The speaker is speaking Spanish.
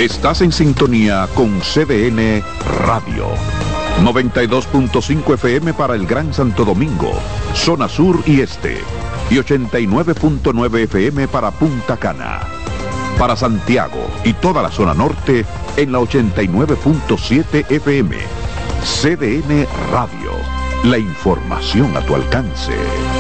Estás en sintonía con CDN Radio. 92.5 FM para el Gran Santo Domingo, zona sur y este. Y 89.9 FM para Punta Cana. Para Santiago y toda la zona norte en la 89.7 FM. CDN Radio. La información a tu alcance.